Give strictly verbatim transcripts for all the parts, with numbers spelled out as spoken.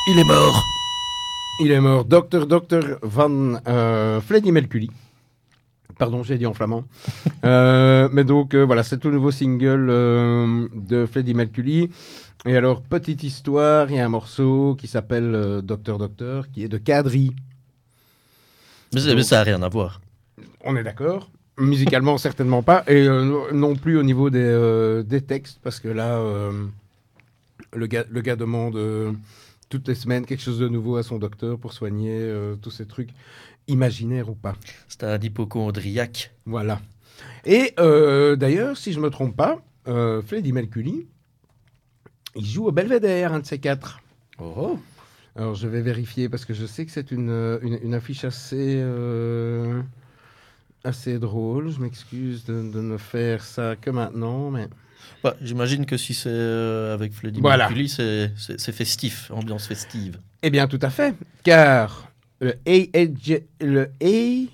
Il est mort. Il est mort. Docteur Docteur Van euh, Freddie Mercury. Pardon, j'ai dit en flamand. euh, mais donc, euh, voilà, c'est tout nouveau single euh, de Freddie Mercury. Et alors, petite histoire, il y a un morceau qui s'appelle euh, Docteur Docteur, qui est de Kadri. Mais, c'est- mais ça n'a rien à voir. On est d'accord. Musicalement, certainement pas. Et euh, non plus au niveau des, euh, des textes, parce que là, euh, le, gars, le gars demande euh, toutes les semaines quelque chose de nouveau à son docteur pour soigner euh, tous ces trucs, imaginaires ou pas. C'est un hypochondriaque. Voilà. Et euh, d'ailleurs, si je me trompe pas, euh, Freddie Mercury, il joue au Belvédère, un de ces quatre. Oh. Alors, je vais vérifier parce que je sais que c'est une, une, une affiche assez, euh, assez drôle. Je m'excuse de, de ne faire ça que maintenant, mais... Bah, j'imagine que si c'est euh, avec Freddie Voilà. Mercury, c'est, c'est, c'est festif, ambiance festive. Eh bien, tout à fait, car le A E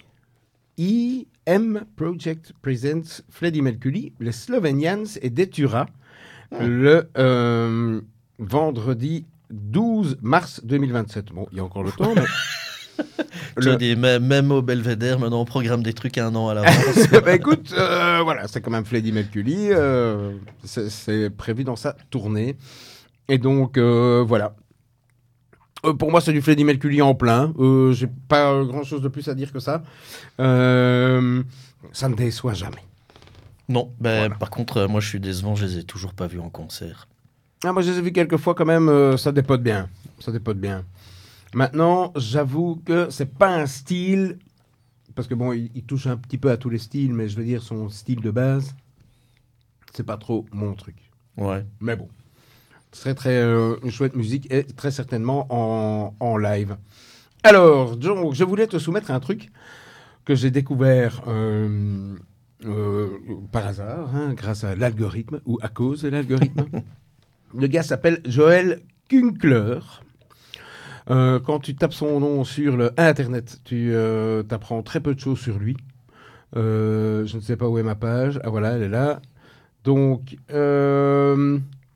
M Project presents Freddie Mercury, les Slovenians et Detura, Ah. le euh, vendredi douze mars deux mille vingt-sept. Bon, il y a encore le temps, mais... Tu as le... dit, même, même au Belvédère, maintenant on programme des trucs un an à l'avance. bah, écoute, euh, voilà, c'est quand même Freddie Mercury, euh, c'est, c'est prévu dans sa tournée. Et donc, euh, voilà. Euh, pour moi, c'est du Freddie Mercury en plein. Euh, j'ai pas grand-chose de plus à dire que ça. Euh, ça ne déçoit jamais. Non, ben, Voilà. par contre, euh, moi je suis décevant, je les ai toujours pas vus en concert. Ah, moi, je les ai vus quelques fois quand même. Euh, ça dépote bien. Ça dépote bien. Maintenant, j'avoue que c'est pas un style, parce que bon, il, il touche un petit peu à tous les styles, mais je veux dire, son style de base, c'est pas trop mon truc. Ouais. Mais bon, ce serait très euh, une chouette musique et très certainement en, en live. Alors, donc, je voulais te soumettre un truc que j'ai découvert euh, euh, par hasard, hein, grâce à l'algorithme ou à cause de l'algorithme. Le gars s'appelle Joël Kunkler. Euh, quand tu tapes son nom sur le internet, tu euh, apprends très peu de choses sur lui. Euh, je ne sais pas où est ma page. Ah voilà, elle est là. Donc, euh,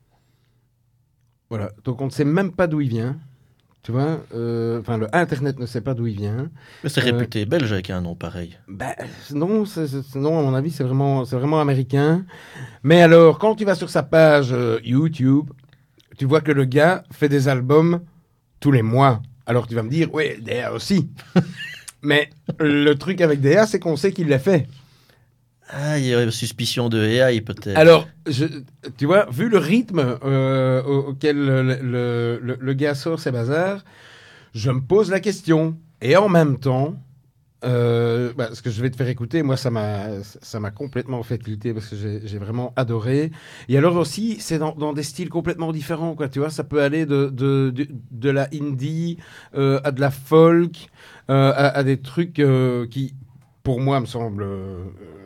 voilà. Donc, on ne sait même pas d'où il vient. Tu vois, euh, enfin, le internet ne sait pas d'où il vient. Mais c'est Euh, réputé belge avec un nom pareil. Ben, non, c'est- c'est- non, à mon avis, c'est vraiment, c'est vraiment américain. Mais alors, quand tu vas sur sa page euh, YouTube, tu vois que le gars fait des albums tous les mois. Alors, tu vas me dire, ouais, D A aussi. Mais le truc avec D A, c'est qu'on sait qu'il l'a fait. Ah, il y aurait suspicion de A I peut-être. Alors, je, tu vois, vu le rythme euh, au- auquel le, le- le- le gars sort ses bazars, je me pose la question. Et en même temps, euh, bah, ce que je vais te faire écouter, moi, ça m'a, ça m'a complètement fait tilter parce que j'ai, j'ai vraiment adoré. Et alors aussi, c'est dans, dans des styles complètement différents, quoi. Tu vois, ça peut aller de, de, de, de la indie euh, à de la folk, euh, à, à des trucs euh, qui, pour moi, me semblent... euh,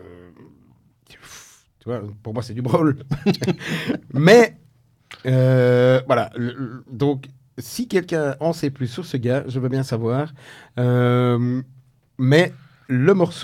tu vois, pour moi, c'est du brawl. Mais, euh, voilà. Le- le- donc, si quelqu'un en sait plus sur ce gars, je veux bien savoir. Euh, mais le morceau